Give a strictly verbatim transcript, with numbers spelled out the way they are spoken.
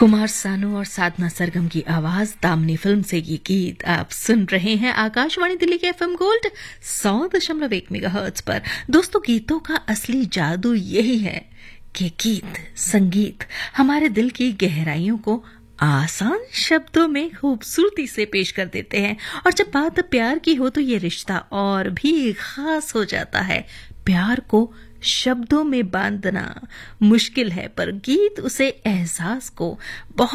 कुमार सानू और साधना सरगम की आवाज दामनी फिल्म से ये गीत आप सुन रहे हैं आकाशवाणी दिल्ली के एफएम गोल्ड सौ दशमलव एक मेगाहर्ट्ज पर। दोस्तों, गीतों का असली जादू यही है कि गीत संगीत हमारे दिल की गहराइयों को आसान शब्दों में खूबसूरती से पेश कर देते हैं। और जब बात प्यार की हो तो ये रिश्ता और भी खास हो जाता है। प्यार को शब्दों में बांधना मुश्किल है, पर गीत उसे एहसास को बहुत